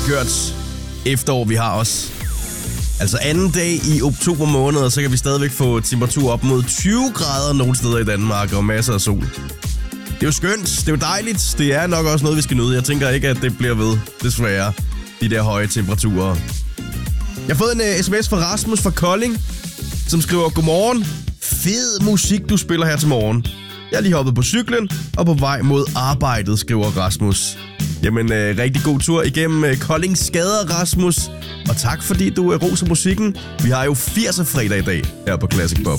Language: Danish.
skørt efterår, vi har også. Altså anden dag i oktober måned, og så kan vi stadigvæk få temperatur op mod 20 grader nogle steder i Danmark og masser af sol. Det er jo skønt, det er jo dejligt. Det er nok også noget, vi skal nyde. Jeg tænker ikke, at det bliver ved, desværre, de der høje temperaturer. Jeg har fået en sms fra Rasmus fra Kolding, som skriver: Godmorgen. Fed musik, du spiller her til morgen. Jeg er lige hoppet på cyklen og på vej mod arbejdet, skriver Rasmus. Jamen, rigtig god tur igennem Koldings gader, Rasmus. Og tak fordi du roser musikken. Vi har jo 80'er fredag i dag her på Classic Pop.